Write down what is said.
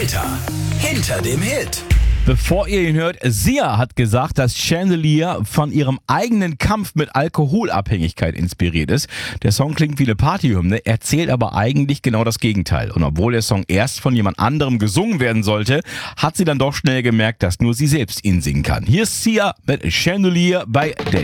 Delta. Hinter dem Hit. Bevor ihr ihn hört, Sia hat gesagt, dass Chandelier von ihrem eigenen Kampf mit Alkoholabhängigkeit inspiriert ist. Der Song klingt wie eine Partyhymne, erzählt aber eigentlich genau das Gegenteil. Und obwohl der Song erst von jemand anderem gesungen werden sollte, hat sie dann doch schnell gemerkt, dass nur sie selbst ihn singen kann. Hier ist Sia mit Chandelier bei Delta.